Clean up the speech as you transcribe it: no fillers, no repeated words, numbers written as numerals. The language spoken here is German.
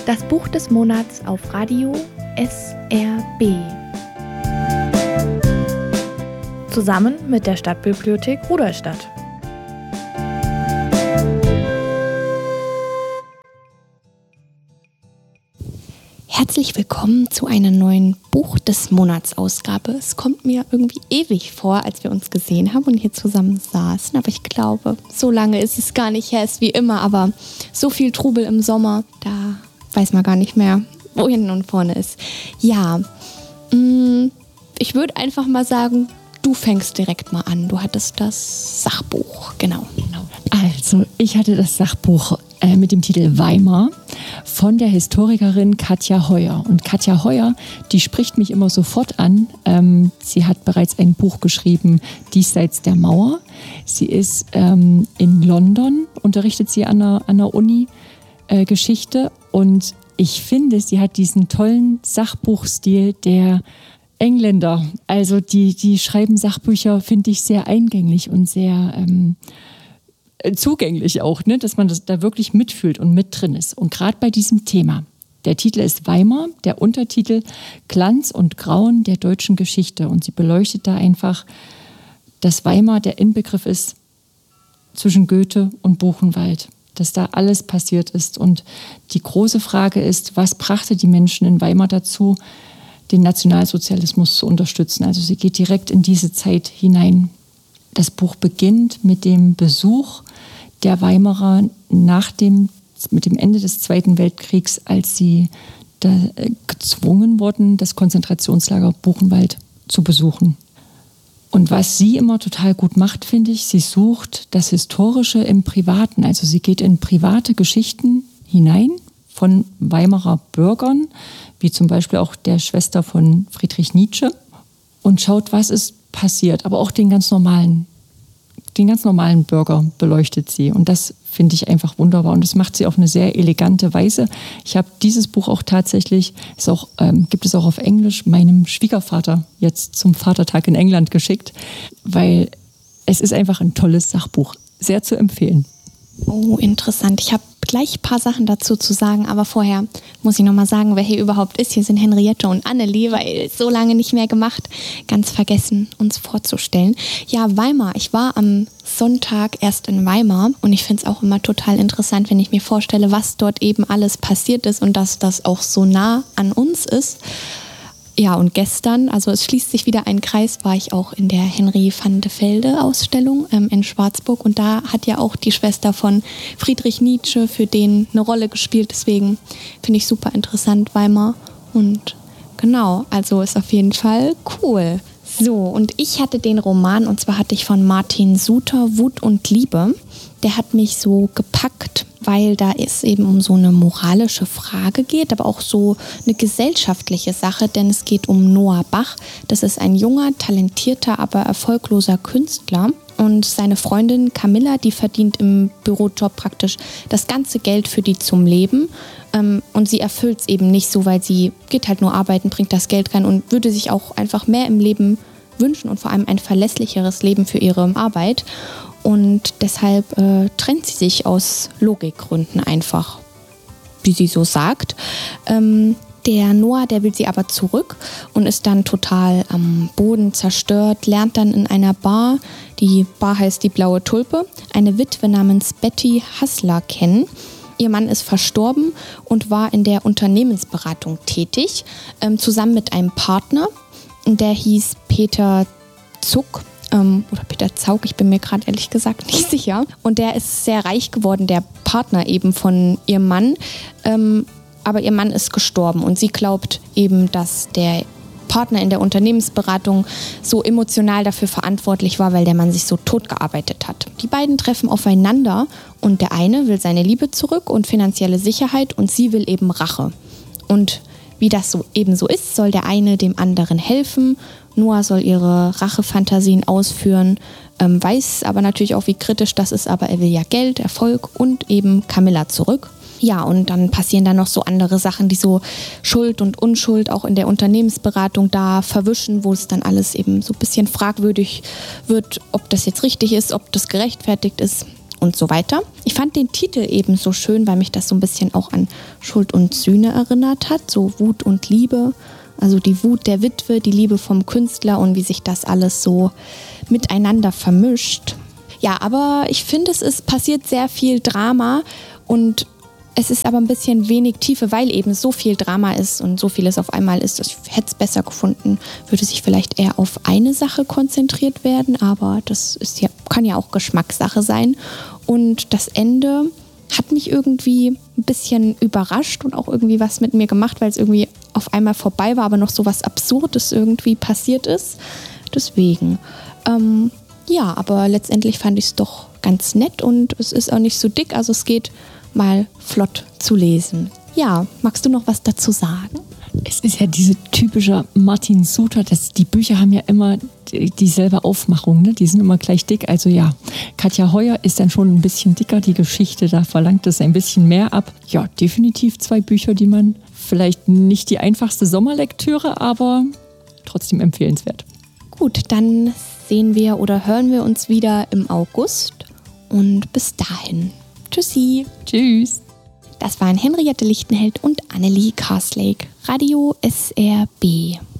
Das Buch des Monats auf Radio SRB. Zusammen mit der Stadtbibliothek Rudolstadt. Herzlich willkommen zu einer neuen Buch des Monats Ausgabe. Es kommt mir irgendwie ewig vor, als wir uns gesehen haben und hier zusammen saßen. Aber ich glaube, so lange ist es gar nicht her, ist wie immer. Aber so viel Trubel im Sommer, da weiß man gar nicht mehr, wo hinten und vorne ist. Ja, ich würde einfach mal sagen, du fängst direkt mal an. Du hattest das Sachbuch, genau. Also, ich hatte das Sachbuch mit dem Titel Weimar von der Historikerin Katja Heuer. Und Katja Heuer, die spricht mich immer sofort an. Sie hat bereits ein Buch geschrieben, Diesseits der Mauer. Sie ist in London, unterrichtet sie an der Uni Geschichte. Und ich finde, sie hat diesen tollen Sachbuchstil der Engländer. Also die schreiben Sachbücher, finde ich, sehr eingängig und sehr zugänglich auch, ne? Dass man das da wirklich mitfühlt und mit drin ist. Und gerade bei diesem Thema. Der Titel ist Weimar, der Untertitel Glanz und Grauen der deutschen Geschichte. Und sie beleuchtet da einfach, dass Weimar der Inbegriff ist zwischen Goethe und Buchenwald. Dass da alles passiert ist. Und die große Frage ist, was brachte die Menschen in Weimar dazu, den Nationalsozialismus zu unterstützen? Also sie geht direkt in diese Zeit hinein. Das Buch beginnt mit dem Besuch der Weimarer mit dem Ende des Zweiten Weltkriegs, als sie gezwungen wurden, das Konzentrationslager Buchenwald zu besuchen. Und was sie immer total gut macht, finde ich, sie sucht das Historische im Privaten. Also sie geht in private Geschichten hinein von Weimarer Bürgern, wie zum Beispiel auch der Schwester von Friedrich Nietzsche, und schaut, was ist passiert. Aber auch den ganz normalen Bürger beleuchtet sie. Und das finde ich einfach wunderbar. Und das macht sie auf eine sehr elegante Weise. Ich habe dieses Buch auch tatsächlich, gibt es auch auf Englisch, meinem Schwiegervater jetzt zum Vatertag in England geschickt, weil es ist einfach ein tolles Sachbuch. Sehr zu empfehlen. Oh, interessant. Ich habe gleich ein paar Sachen dazu zu sagen, aber vorher muss ich nochmal sagen, wer hier überhaupt ist. Hier sind Henriette und Annelie, weil so lange nicht mehr gemacht, ganz vergessen, uns vorzustellen. Ja, Weimar. Ich war am Sonntag erst in Weimar und ich finde es auch immer total interessant, wenn ich mir vorstelle, was dort eben alles passiert ist und dass das auch so nah an uns ist. Ja, und gestern, also es schließt sich wieder ein Kreis, war ich auch in der Henry van de Velde Ausstellung in Schwarzburg und da hat ja auch die Schwester von Friedrich Nietzsche für den eine Rolle gespielt, deswegen finde ich super interessant Weimar und genau, also ist auf jeden Fall cool. So, und ich hatte den Roman, und zwar hatte ich von Martin Suter Wut und Liebe. Der hat mich so gepackt, weil da es eben um so eine moralische Frage geht, aber auch so eine gesellschaftliche Sache, denn es geht um Noah Bach. Das ist ein junger, talentierter, aber erfolgloser Künstler. Und seine Freundin Camilla, die verdient im Bürojob praktisch das ganze Geld für die zum Leben. Und sie erfüllt es eben nicht so, weil sie geht halt nur arbeiten, bringt das Geld rein und würde sich auch einfach mehr im Leben wünschen und vor allem ein verlässlicheres Leben für ihre Arbeit. Und deshalb trennt sie sich aus Logikgründen einfach, wie sie so sagt. Der Noah, der will sie aber zurück und ist dann total am Boden zerstört, lernt dann in einer Bar, die Bar heißt die Blaue Tulpe, eine Witwe namens Betty Hassler kennen. Ihr Mann ist verstorben und war in der Unternehmensberatung tätig, zusammen mit einem Partner, der hieß Peter Zuck. Oder Peter Zaug, ich bin mir gerade ehrlich gesagt nicht sicher. Und der ist sehr reich geworden, der Partner eben von ihrem Mann. Aber ihr Mann ist gestorben und sie glaubt eben, dass der Partner in der Unternehmensberatung so emotional dafür verantwortlich war, weil der Mann sich so totgearbeitet hat. Die beiden treffen aufeinander und der eine will seine Liebe zurück und finanzielle Sicherheit und sie will eben Rache. Und wie das so eben so ist, soll der eine dem anderen helfen. Noah soll ihre Rachefantasien ausführen, weiß aber natürlich auch, wie kritisch das ist, aber er will ja Geld, Erfolg und eben Camilla zurück. Ja, und dann passieren da noch so andere Sachen, die so Schuld und Unschuld auch in der Unternehmensberatung da verwischen, wo es dann alles eben so ein bisschen fragwürdig wird, ob das jetzt richtig ist, ob das gerechtfertigt ist. und so weiter. Ich fand den Titel eben so schön, weil mich das so ein bisschen auch an Schuld und Sühne erinnert hat, so Wut und Liebe. Also die Wut der Witwe, die Liebe vom Künstler und wie sich das alles so miteinander vermischt. Ja, aber ich finde, es passiert sehr viel Drama und es ist aber ein bisschen wenig Tiefe, weil eben so viel Drama ist und so vieles auf einmal ist. Ich hätte es besser gefunden, würde sich vielleicht eher auf eine Sache konzentriert werden, aber das kann ja auch Geschmackssache sein. Und das Ende hat mich irgendwie ein bisschen überrascht und auch irgendwie was mit mir gemacht, weil es irgendwie auf einmal vorbei war, aber noch so was Absurdes irgendwie passiert ist. Deswegen, ja, aber letztendlich fand ich es doch ganz nett und es ist auch nicht so dick, also es geht mal flott zu lesen. Ja, magst du noch was dazu sagen? Es ist ja diese typische Martin Suter, die Bücher haben ja immer dieselbe Aufmachung, ne? Die sind immer gleich dick. Also ja, Katja Heuer ist dann schon ein bisschen dicker, die Geschichte, da verlangt es ein bisschen mehr ab. Ja, definitiv 2 Bücher, die man vielleicht nicht die einfachste Sommerlektüre, aber trotzdem empfehlenswert. Gut, dann sehen wir oder hören wir uns wieder im August und bis dahin. Tschüssi. Tschüss. Das waren Henriette Lichtenheld und Annelie Karslake. Radio SRB.